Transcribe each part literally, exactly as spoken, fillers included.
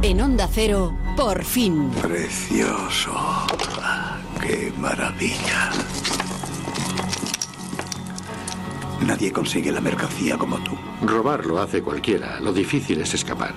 En Onda Cero, por fin. Precioso. ¡Qué maravilla! Nadie consigue la mercancía como tú. Robar lo hace cualquiera. Lo difícil es escapar.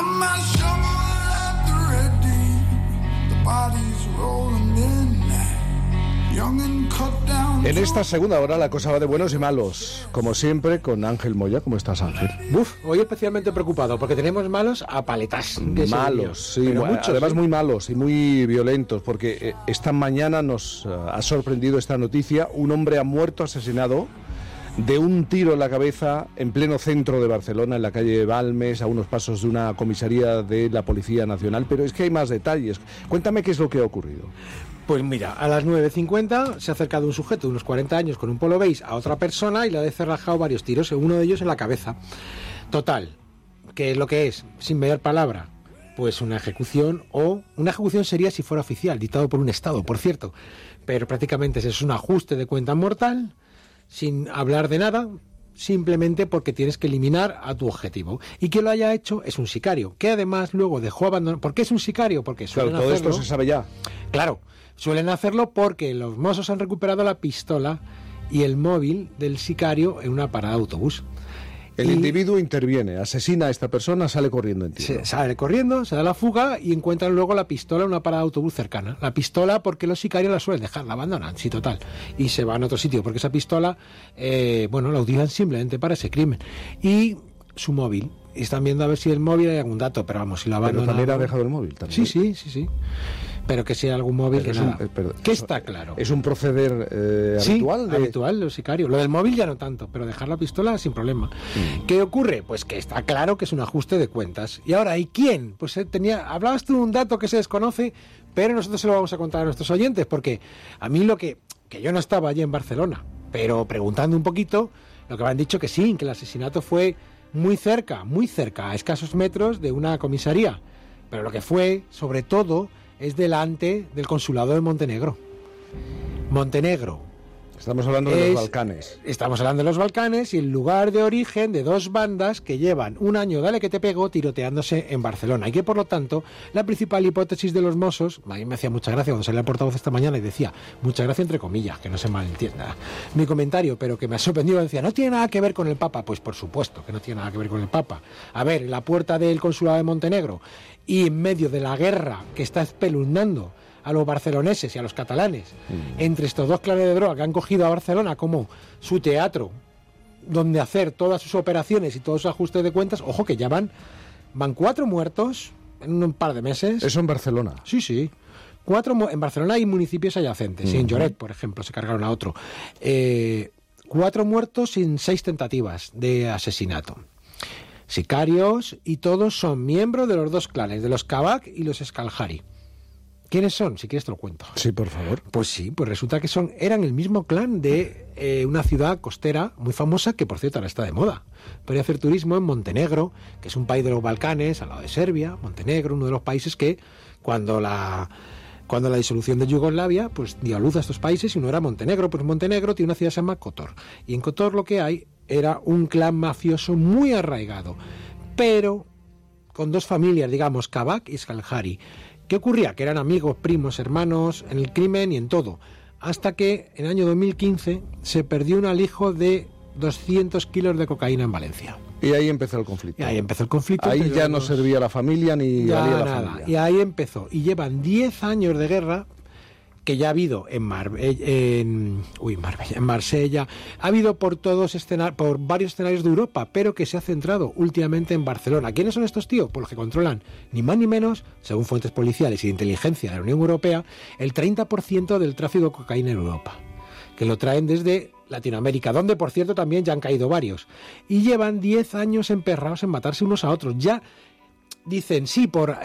En esta segunda hora la cosa va de buenos y malos. Como siempre, con Ángel Moya. ¿Cómo estás, Ángel? Uf, hoy especialmente preocupado, porque tenemos malos a paletas. Malos, sí, bueno, muchos, además ¿sí? muy malos y muy violentos, porque eh, esta mañana nos uh, ha sorprendido esta noticia. Un hombre ha muerto asesinado de un tiro en la cabeza en pleno centro de Barcelona, en la calle Balmes, a unos pasos de una comisaría de la Policía Nacional. Pero es que hay más detalles. Cuéntame qué es lo que ha ocurrido. Pues mira, a las nueve cincuenta se ha acercado un sujeto de unos cuarenta años con un polo beige a otra persona y le ha descerrajado varios tiros, uno de ellos en la cabeza. Total, ¿qué es lo que es? Sin mediar palabra, pues una ejecución, o una ejecución sería si fuera oficial, dictado por un Estado, por cierto. Pero prácticamente es un ajuste de cuenta mortal, sin hablar de nada, simplemente porque tienes que eliminar a tu objetivo. Y quien lo haya hecho es un sicario, que además luego dejó abandonar. ¿Por qué es un sicario? Porque suelen claro, todo hacerlo... esto se sabe ya. Claro, suelen hacerlo porque los mozos han recuperado la pistola y el móvil del sicario en una parada de autobús. El y individuo interviene, asesina a esta persona, sale corriendo en tiro. Se sale corriendo, se da la fuga y encuentran luego la pistola en una parada de autobús cercana. La pistola porque los sicarios la suelen dejar, la abandonan, sí, total. Y se van a otro sitio porque esa pistola, eh, bueno, la utilizan simplemente para ese crimen. Y su móvil. Y están viendo a ver si el móvil hay algún dato, pero vamos, si lo abandonan... Pero también ha dejado el móvil, también. Sí, sí, sí, sí. Pero que si hay algún móvil, que, un, nada. eh, perdón, que está claro. ¿Es un proceder eh, sí, habitual? De... habitual, los sicarios. Lo del móvil ya no tanto, pero dejar la pistola sin problema. Mm. ¿Qué ocurre? Pues que está claro que es un ajuste de cuentas. Y ahora, ¿y quién? Pues eh, tenía, hablabas tú de un dato que se desconoce, pero nosotros se lo vamos a contar a nuestros oyentes, porque a mí lo que... que yo no estaba allí en Barcelona, pero preguntando un poquito, lo que me han dicho que sí, que el asesinato fue muy cerca, muy cerca, a escasos metros de una comisaría. Pero lo que fue, sobre todo, es delante del consulado de Montenegro. Montenegro. Estamos hablando de es, los Balcanes. Estamos hablando de los Balcanes y el lugar de origen de dos bandas que llevan un año, dale que te pego, tiroteándose en Barcelona. Y que, por lo tanto, la principal hipótesis de los Mossos, a mí me hacía mucha gracia cuando salía el portavoz esta mañana y decía, mucha gracia entre comillas, que no se malentienda mi comentario, pero que me ha sorprendido, decía, no tiene nada que ver con el Papa. Pues por supuesto que no tiene nada que ver con el Papa. A ver, en la puerta del consulado de Montenegro y en medio de la guerra que está espeluznando a los barceloneses y a los catalanes, mm. entre estos dos clanes de droga que han cogido a Barcelona como su teatro donde hacer todas sus operaciones y todos sus ajustes de cuentas, ojo que ya van, van cuatro muertos en un par de meses. ¿Eso en Barcelona? Sí, sí. Cuatro, en Barcelona hay municipios adyacentes, mm. en Lloret, por ejemplo, se cargaron a otro. Eh, cuatro muertos en seis tentativas de asesinato. Sicarios, y todos son miembros de los dos clanes, de los Kabak y los Escaljari. ¿Quiénes son? Si quieres te lo cuento. Sí, por favor. Pues sí, pues resulta que son eran el mismo clan de eh, una ciudad costera muy famosa que, por cierto, ahora está de moda. Podría hacer turismo en Montenegro, que es un país de los Balcanes, al lado de Serbia. Montenegro, uno de los países que, cuando la cuando la disolución de Yugoslavia, pues dio a luz a estos países y uno era Montenegro. Pues Montenegro tiene una ciudad que se llama Kotor. Y en Kotor lo que hay era un clan mafioso muy arraigado, pero con dos familias, digamos, Kabak y Escaljari. ¿Qué ocurría? Que eran amigos, primos, hermanos, en el crimen y en todo. Hasta que en el año dos mil quince se perdió un alijo de doscientos kilos de cocaína en Valencia. Y ahí empezó el conflicto. Y ahí empezó el conflicto. Ahí ya no servía la familia ni valía la nada. familia. Y ahí empezó. Y llevan diez años de guerra que ya ha habido en Marbella, en, uy, Marbella, en Marsella, ha habido por todos escenar, por varios escenarios de Europa, pero que se ha centrado últimamente en Barcelona. ¿Quiénes son estos tíos? Pues los que controlan, ni más ni menos, según fuentes policiales y de inteligencia de la Unión Europea, el treinta por ciento del tráfico de cocaína en Europa, que lo traen desde Latinoamérica, donde, por cierto, también ya han caído varios. Y llevan diez años emperrados en matarse unos a otros. Ya dicen, sí, por